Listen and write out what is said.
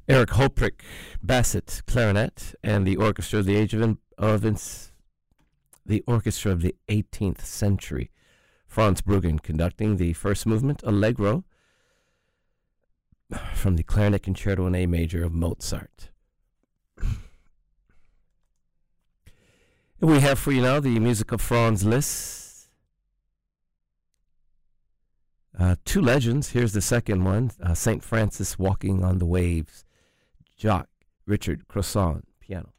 Eric Hoprick, Bassett, clarinet, and the orchestra of the the orchestra of the 18th century. Franz Bruggen conducting the first movement, Allegro, from the Clarinet Concerto in A major of Mozart. And we have for you now the music of Franz Liszt. Two legends. Here's the second one, St. Francis Walking on the Waves. Jacques Richard Crosson, piano.